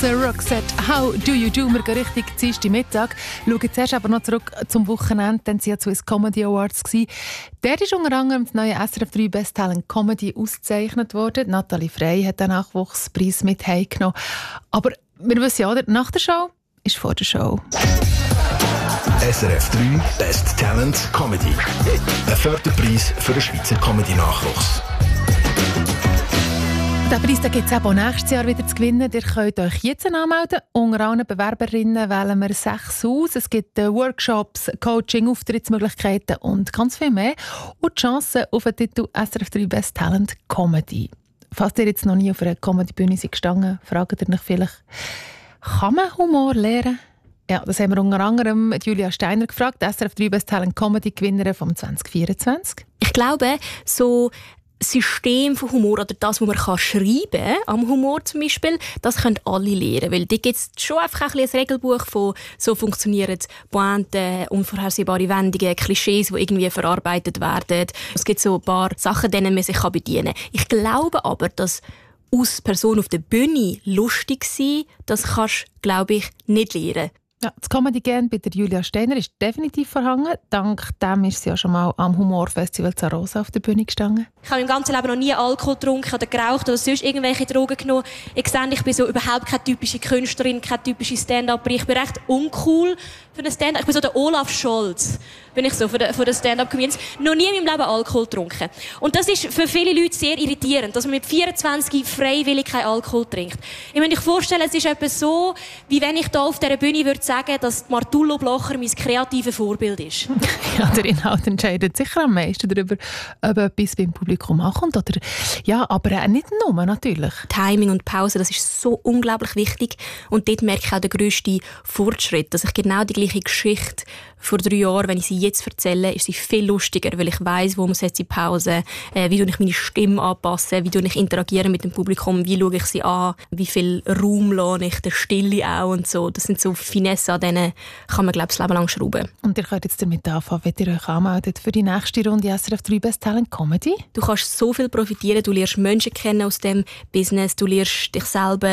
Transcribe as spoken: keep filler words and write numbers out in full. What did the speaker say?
Roxette, How Do You Do? Wir gehen richtig Dienstag Mittag. Schauen zuerst aber noch zurück zum Wochenende, denn sie war zu den Comedy Awards. Dort ist unter anderem das neue S R F drei Best Talent Comedy ausgezeichnet worden. Nathalie Frey hat den Nachwuchspreis mit heimgenommen. Aber wir wissen ja, nach der Show ist vor der Show. S R F drei Best Talent Comedy. Ein Förderpreis für den Schweizer Comedy-Nachwuchs. Den Preis gibt es auch nächstes Jahr wieder zu gewinnen. Ihr könnt euch jetzt anmelden. Unter allen Bewerberinnen wählen wir sechs aus. Es gibt Workshops, Coaching, Auftrittsmöglichkeiten und ganz viel mehr. Und die Chancen auf den Titel S R F drei Best Talent Comedy. Falls ihr jetzt noch nie auf einer Comedy-Bühne gestanden seid, fragt ihr euch vielleicht, kann man Humor lernen? Ja, das haben wir unter anderem Julia Steiner gefragt, S R F drei Best Talent Comedy Gewinnerin vom zwanzig vierundzwanzig. Ich glaube, so System von Humor oder das, was man kann schreiben am Humor zum Beispiel, das können alle lernen, weil da gibt es schon einfach ein, ein Regelbuch von so funktionieren Pointen, unvorhersehbare Wendungen, Klischees, die irgendwie verarbeitet werden. Es gibt so ein paar Sachen, denen man sich bedienen kann. Ich glaube aber, dass aus Person auf der Bühne lustig sein, das kannst du, glaube ich, nicht lernen. Ja, das Comedy-Gen bei der Julia Steiner ist definitiv vorhanden. Dank dem ist sie ja schon mal am Humorfestival Zarosa auf der Bühne gestanden. Ich habe im ganzen Leben noch nie Alkohol getrunken oder geraucht oder sonst irgendwelche Drogen genommen. Ich sehe, ich bin so überhaupt keine typische Künstlerin, keine typische Stand-Up-Erin. Ich bin recht uncool für einen Stand-Up. Ich bin so der Olaf Scholz, bin ich so, von den, von den Stand-Up-Comedians. Noch nie in meinem Leben Alkohol getrunken. Und das ist für viele Leute sehr irritierend, dass man mit vierundzwanzig freiwillig keinen Alkohol trinkt. Ich muss mir vorstellen, es ist etwas so, wie wenn ich hier auf dieser Bühne würde sagen, dass Martullo Blocher mein kreatives Vorbild ist. Ja, der Inhalt entscheidet sicher am meisten darüber, ob etwas beim Publikum ankommt. Oder, ja, aber nicht nur, natürlich. Timing und Pause, das ist so unglaublich wichtig. Und dort merke ich auch den grössten Fortschritt, dass ich genau die gleiche Geschichte vor drei Jahren, wenn ich sie jetzt erzähle, ist sie viel lustiger, weil ich weiss, wo man setze ich Pause, äh, wie ich meine Stimme anpasse, wie ich interagiere mit dem Publikum, wie schaue ich sie an, wie viel Raum lasse ich der Stille auch und so. Das sind so Finessen, an denen kann man, glaube ich, das Leben lang schrauben. Und ihr könnt jetzt damit anfangen, wenn ihr euch anmeldet für die nächste Runde S R F drei Best Talent Comedy. Du kannst so viel profitieren, du lernst Menschen kennen aus dem Business, du lernst dich selber